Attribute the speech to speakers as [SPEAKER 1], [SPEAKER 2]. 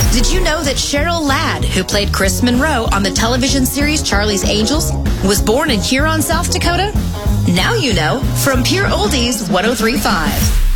[SPEAKER 1] Did you know that Cheryl Ladd, who played Chris Monroe on the television series Charlie's Angels, was born in Huron, South Dakota? Now you know from Pure Oldies 103.5.